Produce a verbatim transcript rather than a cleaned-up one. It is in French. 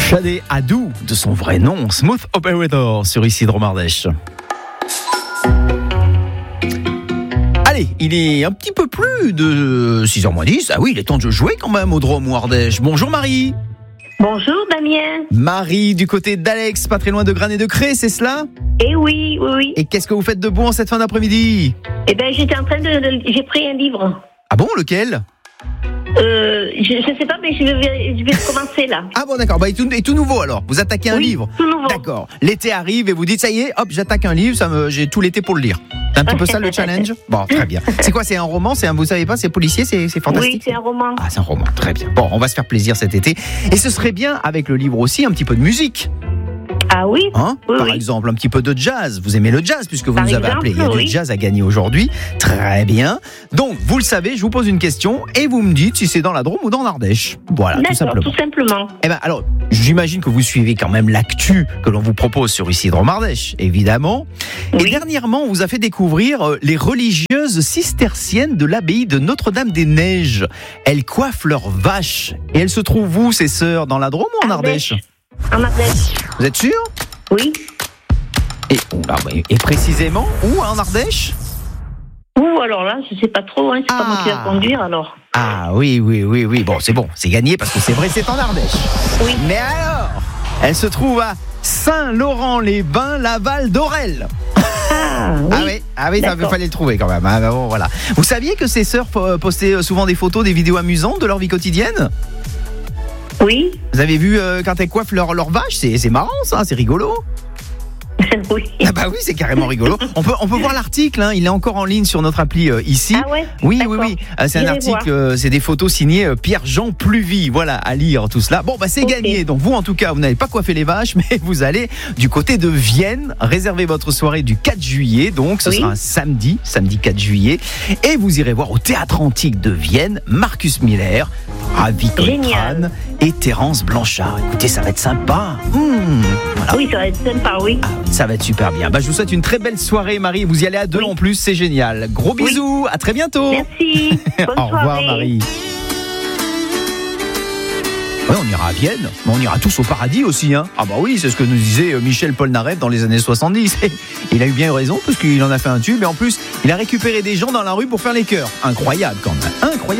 Shadé Adou, de son vrai nom, Smooth Operator, sur Isidro Mardèche. Allez, il est un petit peu plus de six heures moins dix. Ah oui, il est temps de jouer quand même au Drôme ou Ardèche. Bonjour Marie. Bonjour Damien. Marie, du côté d'Alex, pas très loin de Granet de Cré, c'est cela ? Eh oui, oui, oui. Et qu'est-ce que vous faites de bon en cette fin d'après-midi ? Eh ben, j'étais en train de, de- j'ai pris un livre. Ah bon, lequel ? Euh, je, je sais pas, mais je vais, je vais commencer là. Ah bon, d'accord, bah, il est tout, il est tout nouveau alors. Vous attaquez un Oui, livre. tout nouveau. D'accord. L'été arrive et vous dites, ça y est, hop, j'attaque un livre, ça me, j'ai tout l'été pour le lire. C'est un petit peu ça le challenge ? Bon, très bien. C'est quoi, c'est un roman, c'est un, vous savez pas, c'est policier, c'est, c'est fantastique ? Oui, c'est un roman. Ah, c'est un roman, très bien. Bon, on va se faire plaisir cet été. Et ce serait bien, avec le livre aussi, un petit peu de musique. Ah oui. Hein Oui, Par oui. exemple, un petit peu de jazz. Vous aimez le jazz puisque vous Par nous avez exemple, appelé. Il y a oui. du jazz à gagner aujourd'hui. Très bien. Donc, vous le savez, je vous pose une question et vous me dites si c'est dans la Drôme ou dans l'Ardèche. Voilà, tout D'accord, simplement. tout simplement. Eh ben, alors, j'imagine que vous suivez quand même l'actu que l'on vous propose sur Isidro Mardèche, évidemment. Et Oui. dernièrement, on vous a fait découvrir euh, les religieuses cisterciennes de l'abbaye de Notre-Dame-des-Neiges. Elles coiffent leurs vaches. Et elles se trouvent où, ces sœurs ? Dans la Drôme ou en Ardèche ? En Ardèche. Vous êtes sûr ? Oui. Et, oula, ouais, et précisément, où en Ardèche ? Ou alors là, je sais pas trop, hein, c'est pas Ah. moi qui vais conduire alors. Ah oui, oui, oui, oui. Bon, c'est bon, c'est gagné parce que c'est vrai, c'est en Ardèche. Oui. Mais alors, elle se trouve à Saint-Laurent-les-Bains, Laval d'Aurel. Ah oui. Ah oui, ah oui, ça D'accord. fallait le trouver quand même. Ah, bah bon, voilà. Vous saviez que ces sœurs euh, postaient souvent des photos, des vidéos amusantes de leur vie quotidienne ? Oui. Vous avez vu euh, quand elles coiffent leur, leur vache ? C'est, c'est marrant ça, c'est rigolo. Oui. Ah bah oui, c'est carrément rigolo. On peut, on peut voir l'article, hein, il est encore en ligne sur notre appli euh, ici. Ah ouais. Oui, D'accord. oui, oui. Euh, c'est un J'irai article, euh, c'est des photos signées euh, Pierre-Jean Pluvy. Voilà, à lire tout cela. Bon, bah c'est Ok. gagné. Donc vous, en tout cas, vous n'allez pas coiffer les vaches, mais vous allez du côté de Vienne. Réservez votre soirée du quatre juillet. Donc ce Oui. sera un samedi, samedi quatre juillet. Et vous irez voir au Théâtre Antique de Vienne, Marcus Miller, Ravi Coltrane Génial. et Terence Blanchard. Écoutez, ça va être sympa. Mmh, voilà. Oui, ça va être sympa, oui. Ah, ça va être super bien. Bah, je vous souhaite une très belle soirée, Marie. Vous y allez à deux Oui. en plus, c'est génial. Gros Oui. bisous, à très bientôt. Merci. Bonne Au revoir, soirée. Marie. Ouais, on ira à Vienne, mais on ira tous au paradis aussi. Hein. Ah bah oui, c'est ce que nous disait euh, Michel Polnareff dans les années soixante-dix. Il a eu bien raison, parce qu'il en a fait un tube, et en plus, il a récupéré des gens dans la rue pour faire les chœurs. Incroyable quand même, incroyable.